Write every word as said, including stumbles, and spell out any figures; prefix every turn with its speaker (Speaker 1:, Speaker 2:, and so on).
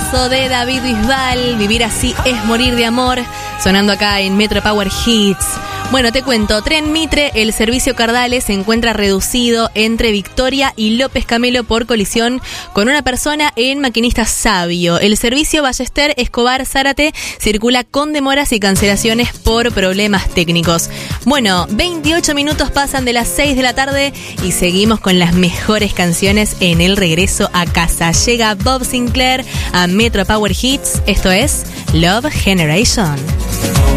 Speaker 1: Temazo de David Bisbal, Vivir así es morir de amor, sonando acá en Metro Power Hits. Bueno, te cuento, Tren Mitre, el servicio Cardales se encuentra reducido entre Victoria y López Camelo por colisión con una persona en Maquinista Sabio. El servicio Ballester Escobar Zárate circula con demoras y cancelaciones por problemas técnicos. Bueno, veintiocho minutos pasan de las seis de la tarde y seguimos con las mejores canciones en el regreso a casa. Llega Bob Sinclair a Metro Power Hits, esto es Love Generation.